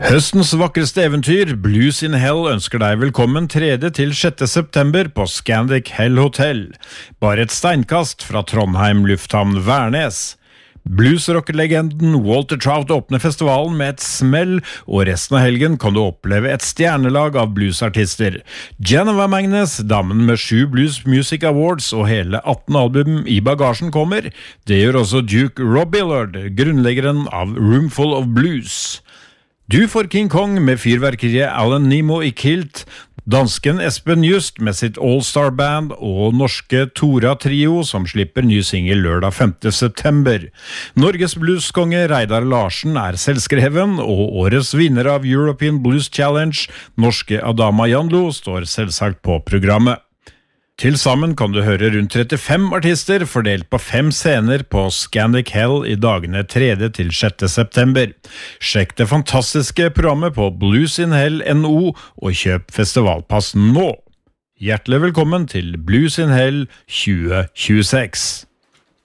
Høstens vakreste eventyr, Blues in Hell, ønsker deg velkommen 3. til 6. september på Scandic Hell Hotel. Bare et steinkast fra Trondheim lufthavn Værnes. Bluesrock-legenden Walter Trout åpner festivalen med et smell, og resten av helgen kan du oppleve et stjernelag av bluesartister. Genova Magnus, damen med 7 Blues Music Awards og hele 18 album i bagasjen kommer. Det gjør også Duke Robillard, grunnleggeren av Roomful of Blues. Du får King Kong med fyrverkeriet Alan Nemo i kilt, dansken Espen Just med sitt All-Star Band og norske Tora Trio som slipper ny single lørdag 5. september. Norges blueskonge Reidar Larsen er selvskreven, og årets vinner av European Blues Challenge, norske Adama Janlo, står selvsagt på programmet. Til sammen kan du høre rundt 35 artister fordelt på 5 scener på Scandic Hell i dagene 3. til 6. september. Sjekk det fantastiske programmet på bluesinhell.no og kjøp festivalpass nå. Hjertelig velkommen til Blues in Hell 2026.